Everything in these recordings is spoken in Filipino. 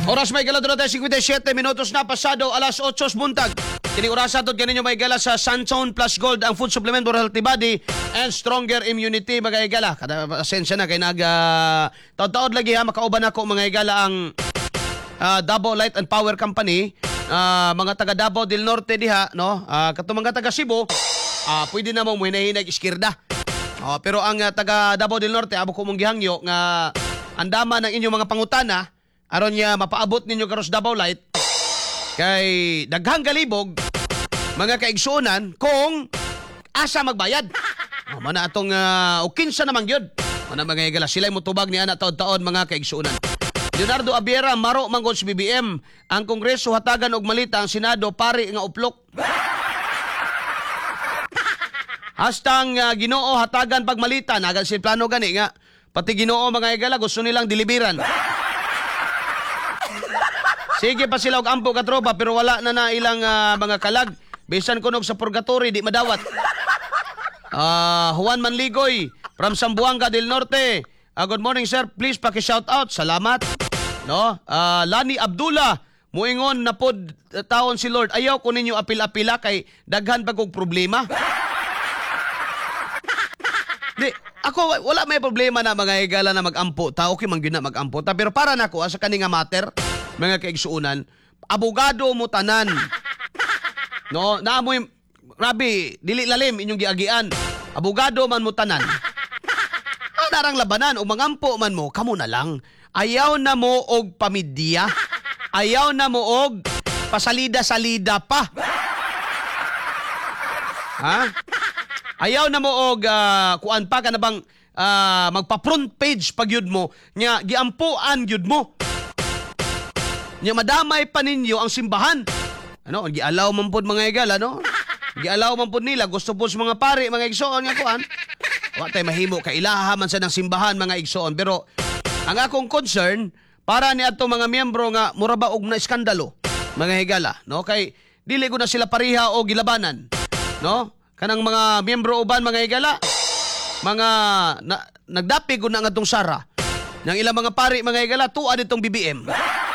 Oras may gala doon natin 57 minutos na pasado alas 8 buntag. Kini oras ato ganinyo may gala sa Sunzone Plus Gold ang food supplement for healthy body and stronger immunity mga igala. Kada asensya na kay taod-taod lagi ha makauban ako mga igala ang Davao Light and Power Company, mga taga Davao del Norte diha no, katong mga taga Cebu, pwede na mo hinahinag iskirda. Pero ang taga Davao del Norte abo ko mong gihangyo nga andama ng inyong mga pangutana aron niya mapaabot ninyo karos Davao Light kay daghang galibog mga kaigsuonan kung asa magbayad. Mana atong ukinsa naman gyud. Mana mga igala sila mutubag ni ana taon-taon mga kaigsuonan. Leonardo Abiera maro manggod si BBM ang Kongreso hatagan og malita ang Senado pari nga uplok. Hastang Ginoo hatagan pagmalita nagan si plano gani nga pati Ginoo mga igala gusto nilang diliberan. Sige pa sila og ampo ka tropa pero wala na ilang mga kalag. Bisan kunog sa purgatory di madawat. Juan Manligoy from Zamboanga del Norte. Good morning sir, please paki-shout out. Salamat. No? Lani Abdullah muingon na pod taon si Lord. Ayaw ko ninyo apil-apila kay daghan pag og problema. Di, ako wala may problema na mga higala na mag-ampo ta. Okay man gyud na mag-ampo ta pero para nako sa kani nga matter mga kaigsuunan, abogado mo tanan. No, naamoy grabe, dili lalim inyong giagian. Abogado man mo tanan. Narang labanan o mangampo man mo, kamo na lang. Ayaw na mo og pamidya. Ayaw na mo og pasalida-salida pa. Ha? Ayaw na mo og kuan pa ka na bang magpa-front page pag yun mo nya giampuan yun mo. Nya madamay pa ninyo ang simbahan. Ano, gialaw man pod mga igala, no? Gialaw man pod nila gusto po sa mga pari, mga igsoon nga kuan. Wa tay mahimo kay ilahaman sa ng simbahan mga igsoon pero ang akong concern para ni adto mga miyembro nga mura ba og na iskandalo mga higala, no? Kay dili ko na sila pariha o gilabanan, no? Kanang mga miyembro uban mga higala mga nagdapi ko na nga tong Sara ng ilang mga pari mga higala tuwa ditong BBM.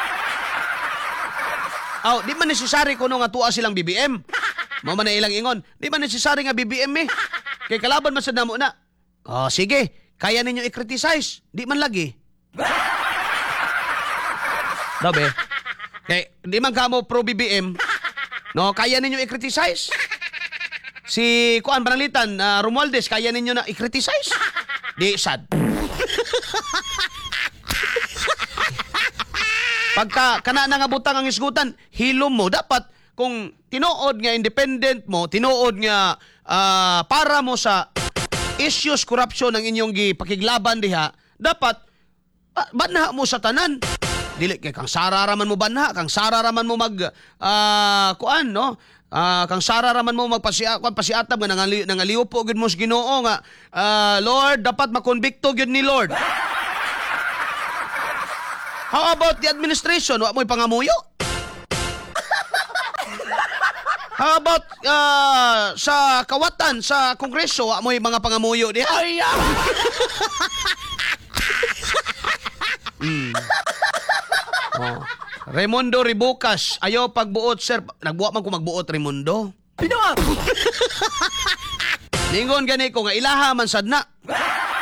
Di man necessary kuno nga tuwa silang BBM. Mao man na ilang ingon. Di man necessary nga BBM eh. Kay kalaban man sa namo na. Sige. Kaya ninyo i-criticize. Di man lagi. Dabe. Kay di man kamo pro BBM. No, kaya ninyo i-criticize. Si Kuan Banalitan, Romualdez, kaya ninyo na i-criticize. Di sad. Pagka kana na nga butang ang isgutan, hilom mo. Dapat kung tinuod nga independent mo, tinuod nga para mo sa issues corruption ng inyong gipakiglaban diha, dapat banha mo sa tanan. Dili kay kang sararaman mo banha, kang sararaman mo mag kuan no? Kang sararaman mo magpasiatab nga nangaliw po gid mo sa Ginoo nga Lord, dapat makonbikto gyud ni Lord. How about the administration? Wa mo'y pangamuyo? How about sa kawatan, sa kongreso, wa mo'y mga pangamuyo diha? Raimundo Ribucas, ayaw pagbuot, sir. Nagbuwa man ko magbuot, Raimundo. Pinawa! Ningon gani ko nga ilaha man sad na.